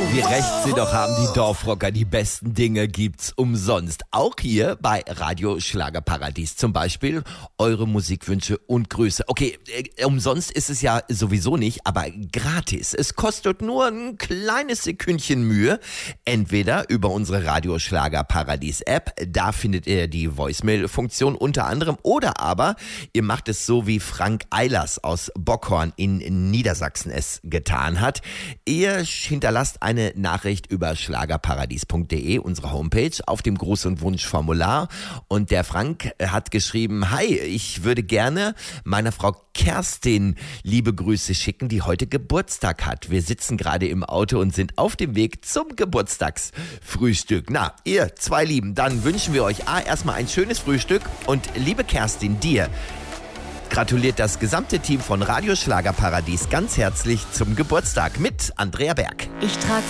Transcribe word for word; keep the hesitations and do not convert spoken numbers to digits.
Wie recht sie doch haben, die Dorfrocker, die besten Dinge gibt's umsonst. Auch hier bei Radio Schlagerparadies zum Beispiel. Eure Musikwünsche und Grüße. Okay, äh, umsonst ist es ja sowieso nicht, aber gratis. Es kostet nur ein kleines Sekündchen Mühe. Entweder über unsere Radio Schlagerparadies App, da findet ihr die Voicemail-Funktion unter anderem, oder aber ihr macht es so, wie Frank Eilers aus Bockhorn in Niedersachsen es getan hat. Ihr hinterlasst eine Nachricht über schlagerparadies punkt de, unsere Homepage, auf dem Gruß- und Wunschformular. Und der Frank hat geschrieben: Hi, ich würde gerne meiner Frau Kerstin liebe Grüße schicken, die heute Geburtstag hat. Wir sitzen gerade im Auto und sind auf dem Weg zum Geburtstagsfrühstück. Na, ihr zwei Lieben, dann wünschen wir euch A, erstmal ein schönes Frühstück, und liebe Kerstin, dir gratuliert das gesamte Team von Radio Schlagerparadies ganz herzlich zum Geburtstag mit Andrea Berg. Ich trag